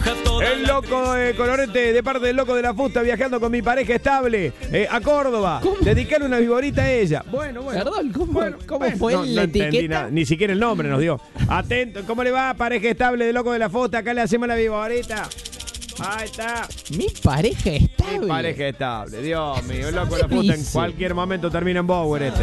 El loco de Colorete, de parte del loco de la fusta, viajando con mi pareja estable a Córdoba. ¿Cómo? Dedicarle una viborita a ella. Bueno. Perdón, ¿cómo fue no la entendí etiqueta? nada, ni siquiera el nombre nos dio. Atento, ¿cómo le va, pareja estable de loco de la fusta? Acá le hacemos la viborita. Ahí está. Mi pareja estable. Mi pareja estable, Dios mío. El loco de la fusta en dice? cualquier momento termina en Bower este.